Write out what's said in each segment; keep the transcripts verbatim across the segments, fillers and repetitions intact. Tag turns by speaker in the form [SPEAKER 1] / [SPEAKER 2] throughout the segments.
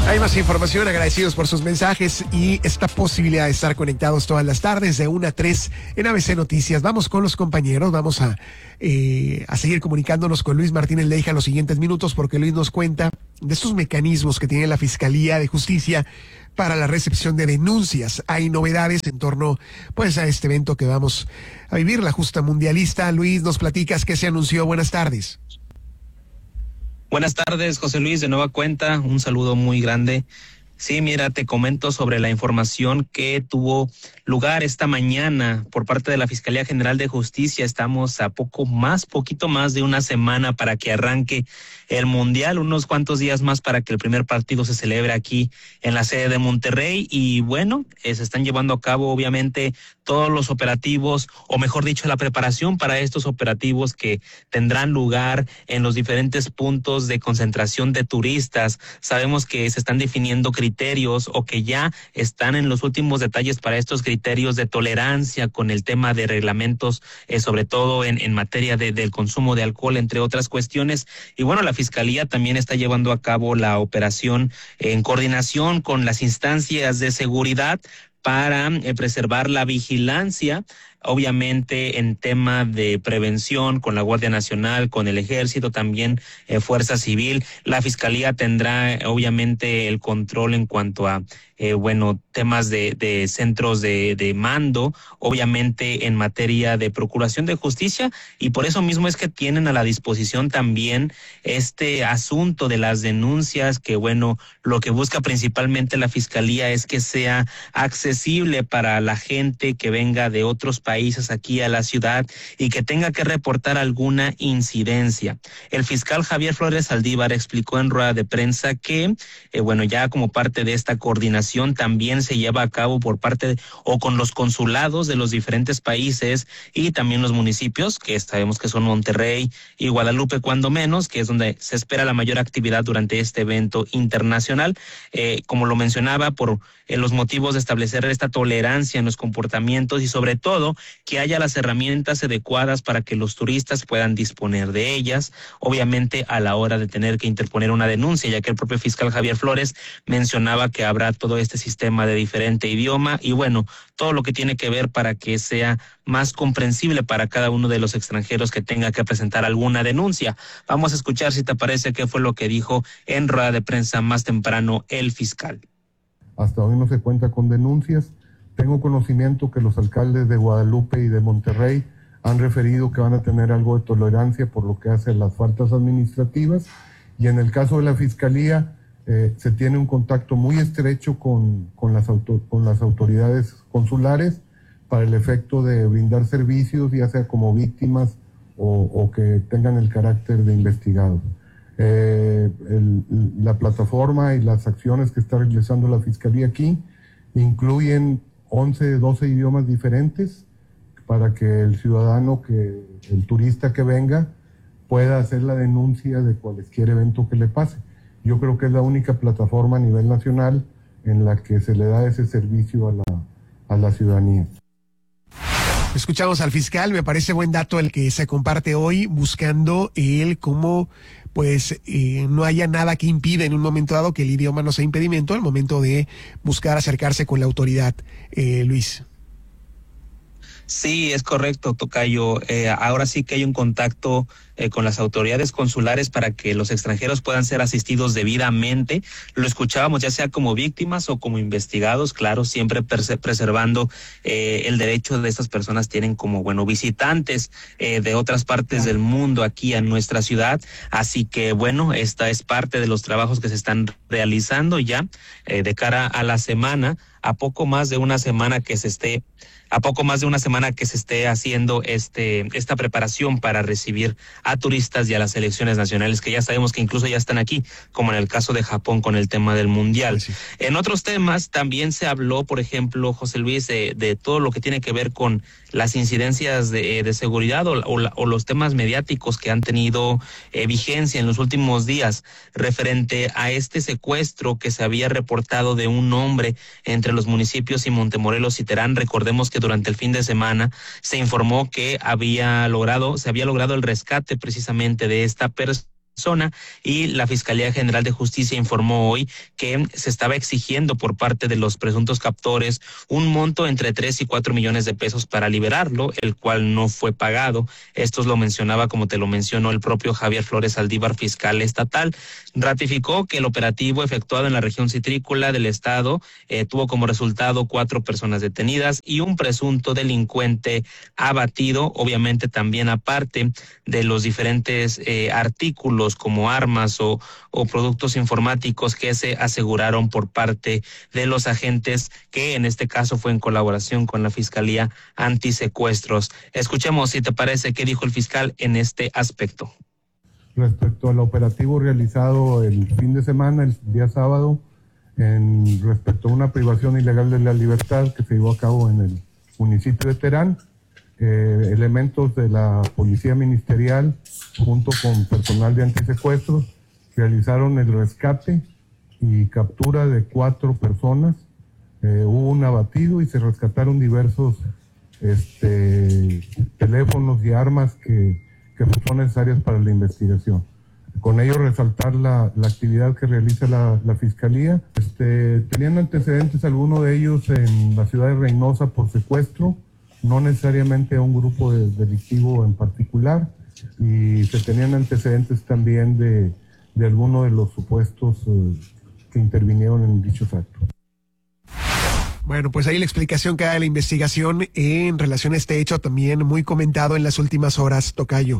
[SPEAKER 1] Hay más información, agradecidos por sus mensajes y esta posibilidad de estar conectados todas las tardes de una a tres en A B C Noticias. Vamos con los compañeros, vamos a, eh, a seguir comunicándonos con Luis Martínez Leija los siguientes minutos, porque Luis nos cuenta de estos mecanismos que tiene la Fiscalía de Justicia para la recepción de denuncias. Hay novedades en torno pues a este evento que vamos a vivir, la justa mundialista. Luis, nos platicas qué se anunció. Buenas tardes.
[SPEAKER 2] Buenas tardes, José Luis, de nueva cuenta, un saludo muy grande. Sí, mira, te comento sobre la información que tuvo lugar esta mañana por parte de la Fiscalía General de Justicia. Estamos a poco más, poquito más de una semana para que arranque el Mundial, unos cuantos días más para que el primer partido se celebre aquí en la sede de Monterrey. Y bueno, eh, se están llevando a cabo obviamente todos los operativos, o mejor dicho, la preparación para estos operativos que tendrán lugar en los diferentes puntos de concentración de turistas. Sabemos que se están definiendo criterios o que ya están en los últimos detalles para estos criterios de tolerancia con el tema de reglamentos, eh, sobre todo en, en materia de, del consumo de alcohol, entre otras cuestiones. Y bueno, la Fiscalía también está llevando a cabo la operación en coordinación con las instancias de seguridad para eh, preservar la vigilancia, obviamente en tema de prevención con la Guardia Nacional, con el Ejército, también eh, Fuerza Civil. La Fiscalía tendrá obviamente el control en cuanto a eh, bueno, temas de, de centros de, de mando, obviamente en materia de procuración de justicia, y por eso mismo es que tienen a la disposición también este asunto de las denuncias, que bueno, lo que busca principalmente la Fiscalía es que sea accesible para la gente que venga de otros países aquí a la ciudad y que tenga que reportar alguna incidencia. El fiscal Javier Flores Saldívar explicó en rueda de prensa que, eh, bueno, ya como parte de esta coordinación también se lleva a cabo por parte de, o con los consulados de los diferentes países y también los municipios, que sabemos que son Monterrey y Guadalupe cuando menos, que es donde se espera la mayor actividad durante este evento internacional. Eh, como lo mencionaba, por eh, los motivos de establecer esta tolerancia en los comportamientos y sobre todo que haya las herramientas adecuadas para que los turistas puedan disponer de ellas, obviamente a la hora de tener que interponer una denuncia, ya que el propio fiscal Javier Flores mencionaba que habrá todo este sistema de diferente idioma y bueno, todo lo que tiene que ver para que sea más comprensible para cada uno de los extranjeros que tenga que presentar alguna denuncia. Vamos a escuchar, si te parece, qué fue lo que dijo en rueda de prensa más temprano el fiscal.
[SPEAKER 3] Hasta hoy no se cuenta con denuncias. Tengo conocimiento que los alcaldes de Guadalupe y de Monterrey han referido que van a tener algo de tolerancia por lo que hace las faltas administrativas, y en el caso de la Fiscalía eh, se tiene un contacto muy estrecho con, con, las auto, con las autoridades consulares para el efecto de brindar servicios, ya sea como víctimas o, o que tengan el carácter de investigados. Eh, el, la plataforma y las acciones que está realizando la Fiscalía aquí incluyen once, doce idiomas diferentes para que el ciudadano, que el turista que venga, pueda hacer la denuncia de cualquier evento que le pase. Yo creo que es la única plataforma a nivel nacional en la que se le da ese servicio a la, a la ciudadanía.
[SPEAKER 1] Escuchamos al fiscal, me parece buen dato el que se comparte hoy, buscando el cómo pues eh, no haya nada que impida en un momento dado que el idioma no sea impedimento al momento de buscar acercarse con la autoridad, eh, Luis.
[SPEAKER 2] Sí, es correcto, tocayo. Eh, ahora sí que hay un contacto eh, con las autoridades consulares para que los extranjeros puedan ser asistidos debidamente. Lo escuchábamos ya sea como víctimas o como investigados, claro, siempre pres- preservando eh, el derecho de estas personas. Tienen como, bueno, visitantes eh, de otras partes del mundo aquí a nuestra ciudad. Así que, bueno, esta es parte de los trabajos que se están realizando ya eh, de cara a la semana, a poco más de una semana que se esté a poco más de una semana que se esté haciendo este esta preparación para recibir a turistas y a las selecciones nacionales, que ya sabemos que incluso ya están aquí, como en el caso de Japón con el tema del Mundial. Sí. En otros temas también se habló, por ejemplo, José Luis, de, de todo lo que tiene que ver con las incidencias de, de seguridad o, o, la, o los temas mediáticos que han tenido eh, vigencia en los últimos días referente a este secuestro que se había reportado de un hombre entre los municipios y Montemorelos y Terán. Recordemos que durante el fin de semana se informó que había logrado, se había logrado el rescate precisamente de esta persona zona, y la Fiscalía General de Justicia informó hoy que se estaba exigiendo por parte de los presuntos captores un monto entre tres y cuatro millones de pesos para liberarlo, el cual no fue pagado. Esto lo mencionaba, como te lo mencionó el propio Javier Flores Saldívar, fiscal estatal. Ratificó que el operativo efectuado en la región citrícola del estado eh, tuvo como resultado cuatro personas detenidas y un presunto delincuente abatido, obviamente también aparte de los diferentes eh, artículos como armas o, o productos informáticos que se aseguraron por parte de los agentes, que en este caso fue en colaboración con la Fiscalía Antisecuestros. Escuchemos, si te parece, qué dijo el fiscal en este aspecto.
[SPEAKER 3] Respecto al operativo realizado el fin de semana, el día sábado, en respecto a una privación ilegal de la libertad que se llevó a cabo en el municipio de Terán, eh, elementos de la Policía Ministerial junto con personal de antisecuestros realizaron el rescate y captura de cuatro personas. Eh, hubo un abatido y se rescataron diversos este, teléfonos y armas que, que son necesarias para la investigación. Con ello resaltar la, la actividad que realiza la, la Fiscalía. Este, tenían antecedentes algunos de ellos en la ciudad de Reynosa por secuestro, no necesariamente a un grupo de, delictivo en particular, y se tenían antecedentes también de, de algunos de los supuestos eh, que intervinieron en dichos actos.
[SPEAKER 1] Bueno, pues ahí la explicación que da de la investigación en relación a este hecho, también muy comentado en las últimas horas, tocayo.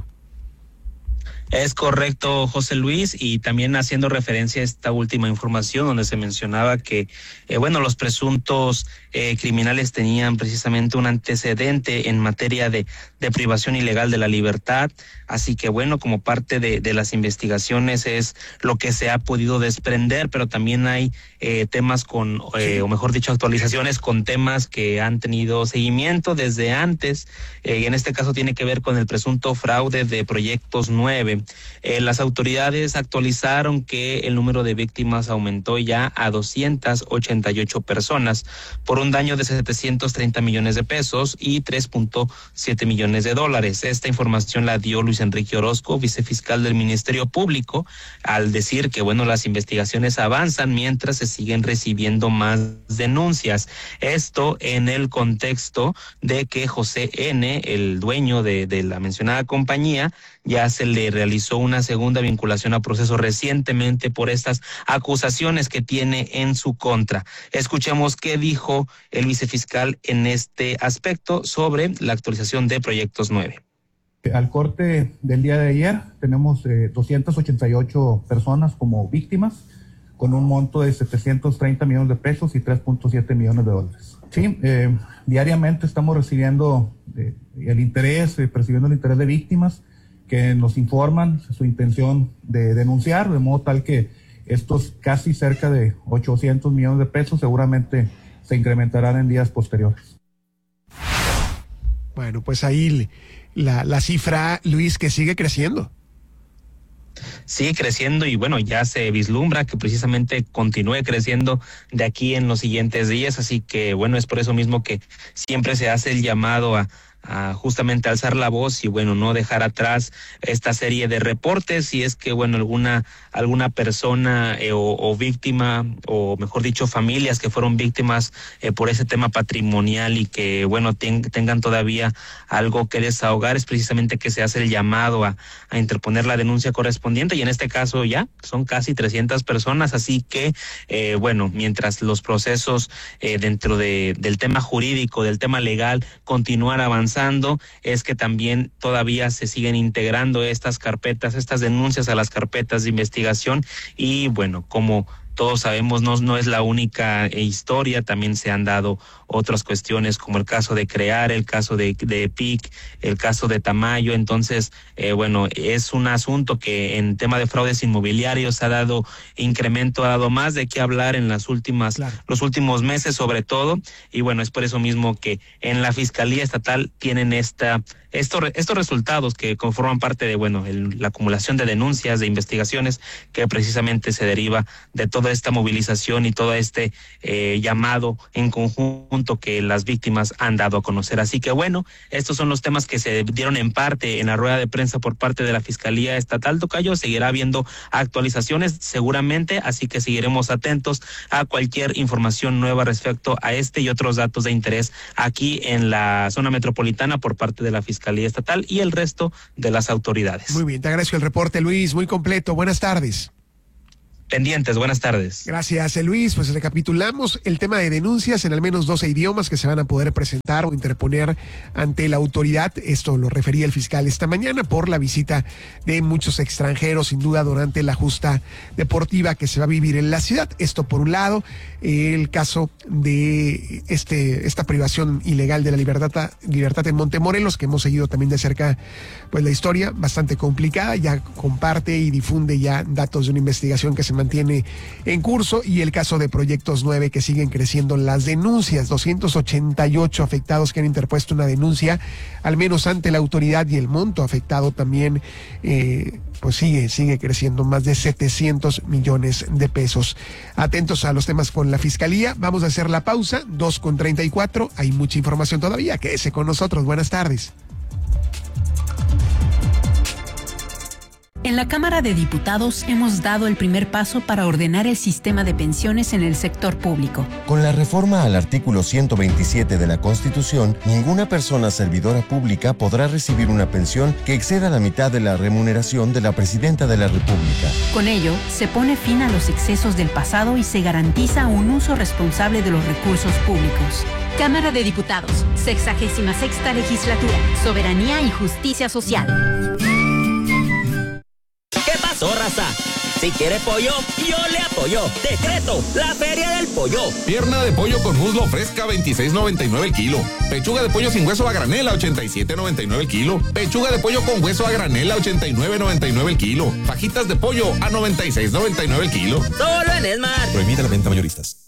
[SPEAKER 2] Es correcto, José Luis, y también haciendo referencia a esta última información donde se mencionaba que, eh, bueno, los presuntos eh, criminales tenían precisamente un antecedente en materia de, de privación ilegal de la libertad, así que bueno, como parte de, de las investigaciones es lo que se ha podido desprender, pero también hay eh, temas con, eh, o mejor dicho, actualizaciones con temas que han tenido seguimiento desde antes, eh, y en este caso tiene que ver con el presunto fraude de Proyectos nueve. Eh, las autoridades actualizaron que el número de víctimas aumentó ya a doscientas ochenta y ocho personas por un daño de setecientos treinta millones de pesos y tres punto siete millones de dólares. Esta información la dio Luis Enrique Orozco, vicefiscal del Ministerio Público, al decir que bueno, las investigaciones avanzan mientras se siguen recibiendo más denuncias. Esto en el contexto de que José N., el dueño de, de la mencionada compañía, ya se le realizó una segunda vinculación a proceso recientemente por estas acusaciones que tiene en su contra. Escuchemos qué dijo el vicefiscal en este aspecto sobre la actualización de Proyectos nueve.
[SPEAKER 4] Al corte del día de ayer tenemos eh, doscientas ochenta y ocho personas como víctimas con un monto de setecientos treinta millones de pesos y tres punto siete millones de dólares. Sí, eh, diariamente estamos recibiendo eh, el interés, eh, percibiendo el interés de víctimas que nos informan su intención de denunciar, de modo tal que estos casi cerca de ochocientos millones de pesos seguramente se incrementarán en días posteriores.
[SPEAKER 1] Bueno, pues ahí la, la cifra, Luis, que sigue creciendo.
[SPEAKER 2] Sigue creciendo y bueno, ya se vislumbra que precisamente continúe creciendo de aquí en los siguientes días, así que bueno, es por eso mismo que siempre se hace el llamado a a justamente alzar la voz y bueno, no dejar atrás esta serie de reportes si es que bueno, alguna alguna persona eh, o, o víctima, o mejor dicho, familias que fueron víctimas eh, por ese tema patrimonial y que bueno, ten, tengan todavía algo que desahogar, es precisamente que se hace el llamado a, a interponer la denuncia correspondiente, y en este caso ya son casi trescientas personas, así que eh, bueno, mientras los procesos eh, dentro de, del tema jurídico, del tema legal, continuar avanzando, es que también todavía se siguen integrando estas carpetas, estas denuncias a las carpetas de investigación, y bueno, como todos sabemos, no, no es la única historia, también se han dado otras cuestiones como el caso de Crear, el caso de, de P I C, el caso de Tamayo. Entonces, eh, bueno, es un asunto que en tema de fraudes inmobiliarios ha dado incremento, ha dado más de qué hablar en las últimas, claro. los últimos meses sobre todo, y bueno, es por eso mismo que en la Fiscalía Estatal tienen esta estos, estos resultados que conforman parte de, bueno, el, la acumulación de denuncias, de investigaciones que precisamente se deriva de toda esta movilización y todo este eh, llamado en conjunto que las víctimas han dado a conocer. Así que bueno, estos son los temas que se dieron en parte en la rueda de prensa por parte de la Fiscalía Estatal. Tocayo, seguirá habiendo actualizaciones seguramente, así que seguiremos atentos a cualquier información nueva respecto a este y otros datos de interés aquí en la zona metropolitana por parte de la Fiscalía Estatal y el resto de las autoridades.
[SPEAKER 1] Muy bien, te agradezco el reporte, Luis, muy completo. Buenas tardes.
[SPEAKER 2] Pendientes, buenas tardes.
[SPEAKER 1] Gracias, Luis. Pues recapitulamos el tema de denuncias en al menos doce idiomas que se van a poder presentar o interponer ante la autoridad. Esto lo refería el fiscal esta mañana por la visita de muchos extranjeros, sin duda, durante la justa deportiva que se va a vivir en la ciudad. Esto por un lado, el caso de este esta privación ilegal de la libertad, libertad en Montemorelos, que hemos seguido también de cerca, pues la historia bastante complicada. Ya comparte y difunde ya datos de una investigación que se mantiene en curso, y el caso de Proyectos nueve, que siguen creciendo las denuncias, doscientos ochenta y ocho afectados que han interpuesto una denuncia, al menos ante la autoridad, y el monto afectado también eh, pues sigue, sigue creciendo, más de setecientos millones de pesos. Atentos a los temas con la Fiscalía. Vamos a hacer la pausa, dos con treinta y cuatro, hay mucha información todavía, quédese con nosotros, buenas tardes.
[SPEAKER 5] En la Cámara de Diputados hemos dado el primer paso para ordenar el sistema de pensiones en el sector público.
[SPEAKER 6] Con la reforma al artículo ciento veintisiete de la Constitución, ninguna persona servidora pública podrá recibir una pensión que exceda la mitad de la remuneración de la Presidenta de la República.
[SPEAKER 5] Con ello, se pone fin a los excesos del pasado y se garantiza un uso responsable de los recursos públicos. Cámara de Diputados, sexagésima sexta legislatura, soberanía y justicia social.
[SPEAKER 7] ¿Qué pasó, raza? Si quiere pollo, yo le apoyo. Decreto, la Feria del Pollo.
[SPEAKER 8] Pierna de pollo con muslo fresca, veintiséis noventa y nueve el kilo. Pechuga de pollo sin hueso a granel, a ochenta y siete noventa y nueve el kilo. Pechuga de pollo con hueso a granel, a ochenta y nueve noventa y nueve el kilo. Fajitas de pollo a noventa y seis noventa y nueve el kilo.
[SPEAKER 7] Solo en Esmar.
[SPEAKER 8] Prohibida la venta mayoristas.